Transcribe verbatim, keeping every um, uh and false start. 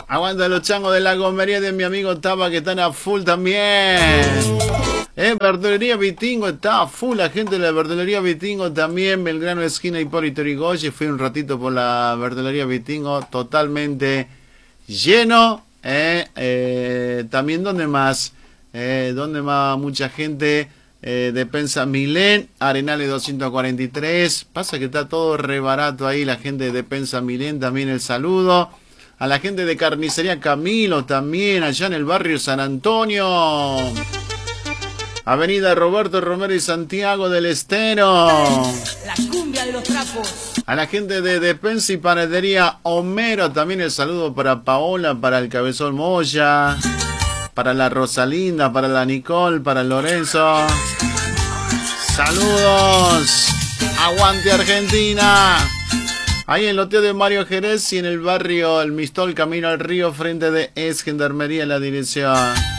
Aguanta los changos de la gomería de mi amigo Tapa, que están a full también. Eh, verdulería Vitingo está a full. La gente de la verdulería Vitingo también. Belgrano, esquina Hipólito Yrigoyen. Fui un ratito por la verdulería Vitingo. Totalmente lleno. Eh, eh, también, ¿dónde más? Eh, ¿Dónde más? Mucha gente. Eh, Despensa Milén, Arenales doscientos cuarenta y tres. Pasa que está todo re barato ahí. La gente de Despensa Milén también el saludo. A la gente de Carnicería Camilo también, allá en el barrio San Antonio. Avenida Roberto Romero y Santiago del Estero. La cumbia de los trapos. A la gente de Despensa y Panadería Homero también el saludo para Paola, para el Cabezón Moya, para la Rosalinda, para la Nicole, para el Lorenzo. Saludos. Aguante Argentina. Ahí en el loteo de Mario Jerez y en el barrio El Mistol, camino al río, frente de ex Gendarmería en la dirección.